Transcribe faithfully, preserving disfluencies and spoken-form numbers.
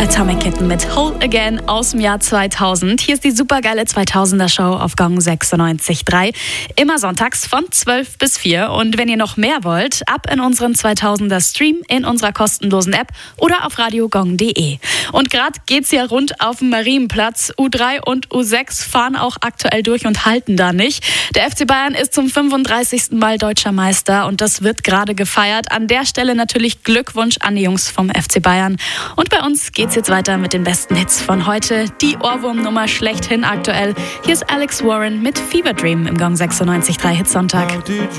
Atomic Kitten mit Whole Again aus dem Jahr zweitausend. Hier ist die supergeile zweitausender-Show auf Gong sechsundneunzig Komma drei. Immer sonntags von zwölf bis vier. Und wenn ihr noch mehr wollt, ab in unseren zweitausender-Stream in unserer kostenlosen App oder auf radiogong punkt de. Und gerade geht's ja rund auf dem Marienplatz. U drei und U sechs fahren auch aktuell durch und halten da nicht. Der F C Bayern ist zum fünfunddreißigsten Mal deutscher Meister und das wird gerade gefeiert. An der Stelle natürlich Glückwunsch an die Jungs vom F C Bayern. Und bei uns geht's jetzt weiter mit den besten Hits von heute. Die Ohrwurmnummer schlechthin aktuell. Hier ist Alex Warren mit Fever Dream im Gong sechsundneunzig Komma drei Hitsonntag.